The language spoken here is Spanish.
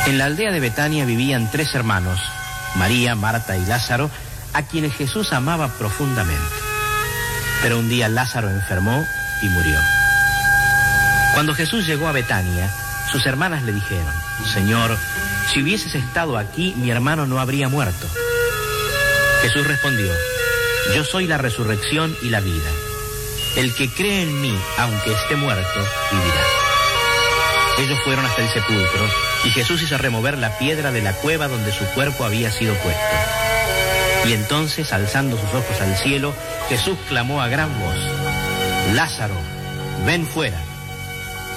En la aldea de Betania vivían 3 hermanos, María, Marta y Lázaro, a quienes Jesús amaba profundamente. Pero un día Lázaro enfermó y murió. Cuando Jesús llegó a Betania, sus hermanas le dijeron: Señor, si hubieses estado aquí, mi hermano no habría muerto. Jesús respondió: Yo soy la resurrección y la vida. El que cree en mí, aunque esté muerto, vivirá. Ellos fueron hasta el sepulcro, y Jesús hizo remover la piedra de la cueva donde su cuerpo había sido puesto. Y entonces, alzando sus ojos al cielo, Jesús clamó a gran voz: Lázaro, ven fuera.